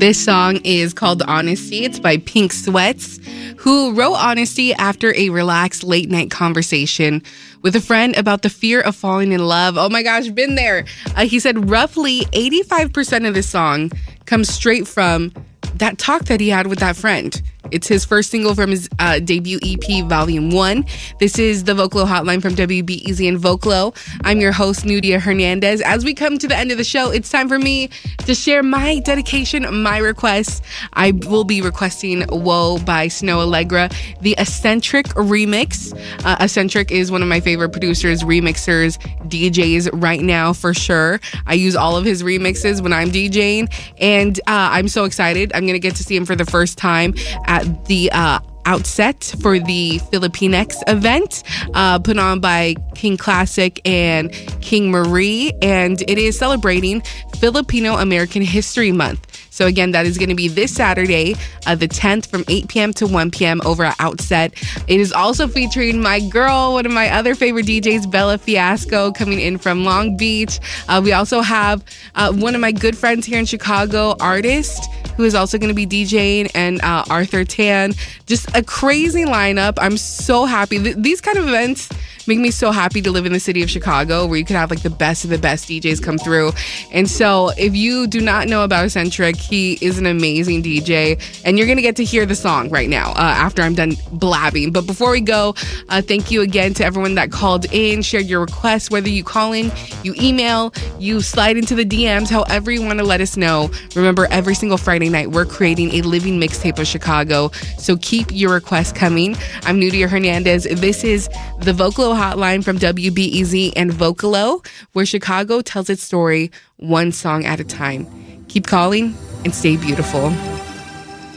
This song is called Honesty. It's by Pink Sweats, who wrote Honesty after a relaxed late night conversation with a friend about the fear of falling in love. Oh my gosh, been there. He said roughly 85% of this song comes straight from that talk that he had with that friend. It's his first single from his debut EP, Volume 1. This is the Vocalo Hotline from WBEZ and Vocalo. I'm your host, Nudia Hernandez. As we come to the end of the show, it's time for me to share my dedication, my request. I will be requesting Whoa by Snow Allegra, the Eccentric remix. Eccentric is one of my favorite producers, remixers, DJs right now for sure. I use all of his remixes when I'm DJing, and I'm so excited. I'm going to get to see him for the first time at the Outset for the Philippinex event put on by King Classic and King Marie, and it is celebrating Filipino American History Month. So again, that is going to be this Saturday, the 10th from 8 p.m. to 1 p.m. over at Outset. It is also featuring my girl, one of my other favorite DJs, Bella Fiasco, coming in from Long Beach. We also have one of my good friends here in Chicago, Artist, who is also going to be DJing, and Arthur Tan. Just a crazy lineup. I'm so happy. These kind of events make me so happy to live in the city of Chicago, where you could have like the best of the best DJs come through. And so if you do not know about Eccentric, he is an amazing DJ, and you're going to get to hear the song right now after I'm done blabbing. But before we go, thank you again to everyone that called in, shared your requests, whether you call in, you email, you slide into the DMs, however you want to let us know. Remember, every single Friday night, we're creating a living mixtape of Chicago. So keep your requests coming. I'm Nudia Hernandez. This is the Vocalo Hotline from WBEZ and Vocalo, where Chicago tells its story one song at a time. Keep calling and stay beautiful.